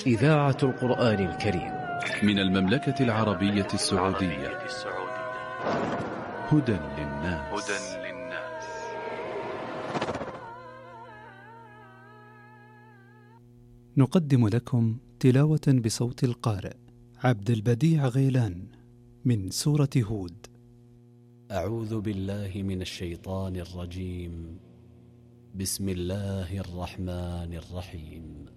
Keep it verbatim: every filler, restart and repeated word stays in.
إذاعة القرآن الكريم من المملكة العربية السعودية. هدى للناس. نقدم لكم تلاوة بصوت القارئ عبد البديع غيلان من سورة هود. أعوذ بالله من الشيطان الرجيم. بسم الله الرحمن الرحيم.